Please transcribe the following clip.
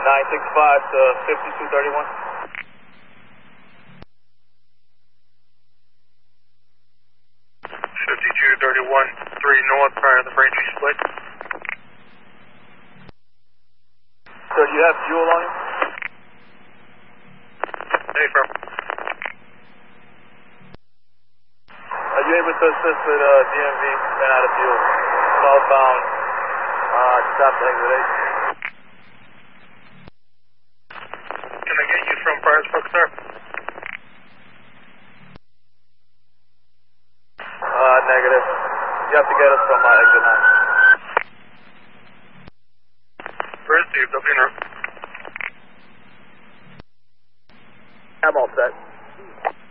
965 to 5231. 5231, 3 north prior to the Braintree split. So do you have fuel on you? Hey, firm. Are you able to assist with DMV? Ran out of fuel. Southbound, just after exit 8. Can I get you from Priorsburg, sir? Negative. You have to get us from exit 9. Received, I'll be in route. I'm all set.